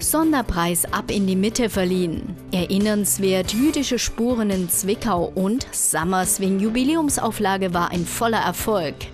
Sonderpreis Ab in die Mitte verliehen. Erinnernswert jüdische Spuren in Zwickau und Summer Swing Jubiläumsauflage war ein voller Erfolg.